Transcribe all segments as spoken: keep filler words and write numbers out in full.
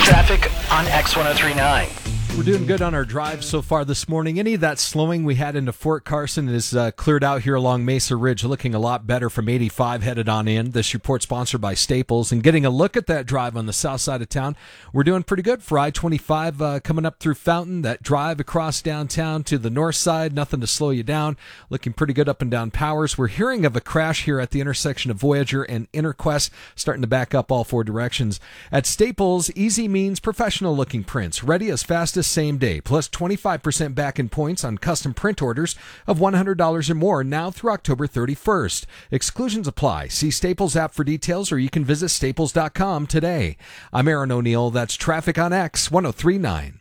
Traffic on X ten thirty-nine. We're doing good on our drive so far this morning. Any of that slowing we had into Fort Carson is uh, cleared out here along Mesa Ridge, looking a lot better from eighty-five headed on in. This report sponsored by Staples. And getting a look at that drive on the south side of town, we're doing pretty good for I twenty-five uh, coming up through Fountain. That drive across downtown to the north side, nothing to slow you down. Looking pretty good up and down Powers. We're hearing of a crash here at the intersection of Voyager and Interquest, starting to back up all four directions. At Staples, easy means professional looking prints, ready as fast as same day, plus twenty-five percent back in points on custom print orders of one hundred dollars or more now through October thirty-first. Exclusions apply. See Staples app for details, or you can visit staples dot com today. I'm Aaron O'Neill. That's Traffic on X ten thirty-nine.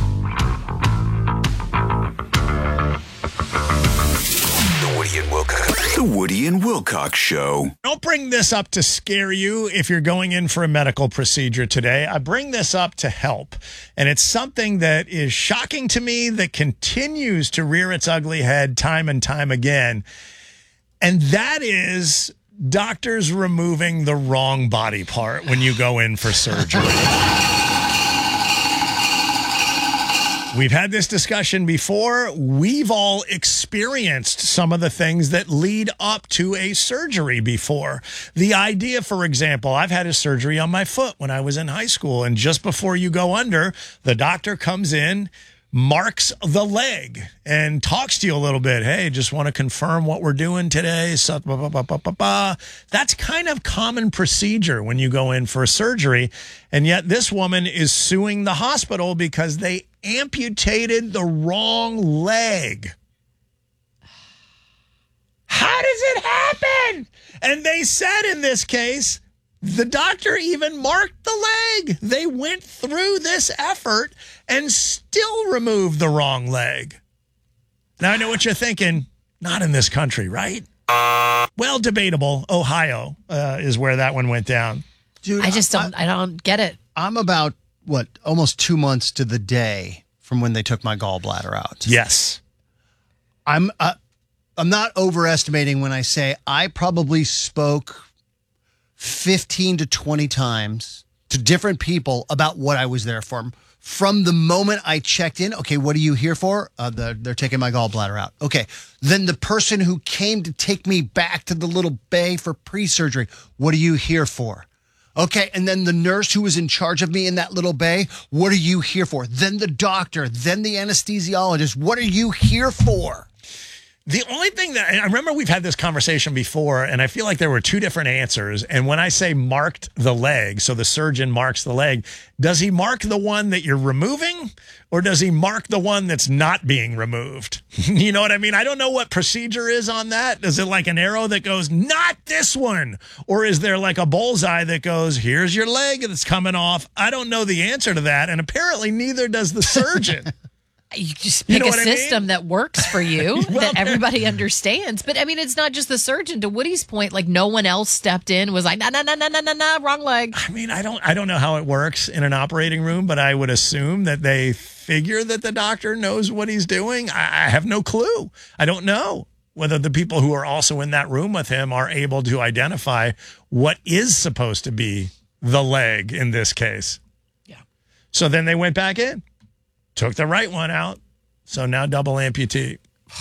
The Woody and Wilcox, the Woody and Wilcox Show. Don't bring this up to scare you if you're going in for a medical procedure today. I bring this up to help. And it's something that is shocking to me that continues to rear its ugly head time and time again. And that is doctors removing the wrong body part when you go in for surgery. We've had this discussion before. We've all experienced some of the things that lead up to a surgery before. The idea, for example, I've had a surgery on my foot when I was in high school, and just before you go under, the doctor comes in, marks the leg, and talks to you a little bit. Hey, just want to confirm what we're doing today. So, bah, bah, bah, bah, bah. That's kind of common procedure when you go in for a surgery. And yet this woman is suing the hospital because they amputated the wrong leg. How does it happen? And they said in this case, the doctor even marked the leg. They went through this effort and still removed the wrong leg. Now, I know what you're thinking. Not in this country, right? Well, debatable. Ohio uh, is where that one went down. Dude, I just don't, I, I don't get it. I'm about, what, almost two months to the day from when they took my gallbladder out. Yes. I'm, uh, I'm not overestimating when I say I probably spoke fifteen to twenty times to different people about what I was there for. From the moment I checked in, okay, what are you here for? Uh, the, they're taking my gallbladder out. Okay. Then the person who came to take me back to the little bay for pre-surgery, what are you here for? Okay, and then the nurse who was in charge of me in that little bay, what are you here for? Then the doctor, then the anesthesiologist, what are you here for? The only thing that I remember, we've had this conversation before, and I feel like there were two different answers. And when I say marked the leg, so the surgeon marks the leg, does he mark the one that you're removing, or does he mark the one that's not being removed? You know what I mean? I don't know what procedure is on that. Is it like an arrow that goes, not this one? Or is there like a bullseye that goes, here's your leg that's coming off? I don't know the answer to that. And apparently neither does the surgeon. You just pick You know a what I mean? system that works for you, Well, that everybody understands. But I mean, it's not just the surgeon. To Woody's point, like no one else stepped in, was like, no, no, no, no, no, no, no, wrong leg. I mean, I don't, I don't know how it works in an operating room, but I would assume that they figure that the doctor knows what he's doing. I, I have no clue. I don't know whether the people who are also in that room with him are able to identify what is supposed to be the leg in this case. Yeah. So then they went back in, took the right one out. So now double amputee.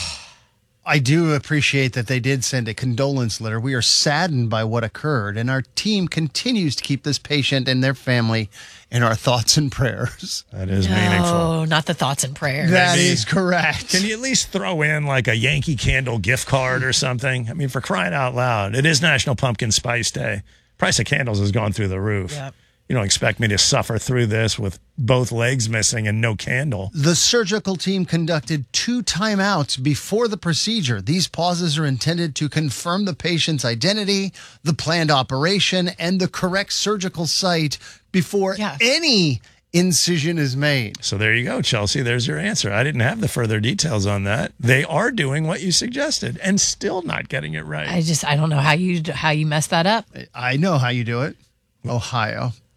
I do appreciate that they did send a condolence letter. We are saddened by what occurred, and our team continues to keep this patient and their family in our thoughts and prayers. That is No, meaningful. not the thoughts and prayers. That Maybe. is correct. Can you at least throw in like a Yankee Candle gift card or something? I mean, for crying out loud, it is National Pumpkin Spice Day. Price of candles has gone through the roof. Yep. You don't expect me to suffer through this with both legs missing and no candle. The surgical team conducted two timeouts before the procedure. These pauses are intended to confirm the patient's identity, the planned operation, and the correct surgical site before Yeah. any incision is made. So there you go, Chelsea. There's your answer. I didn't have the further details on that. They are doing what you suggested and still not getting it right. I just, I don't know how you, how you mess that up. I know how you do it. Ohio.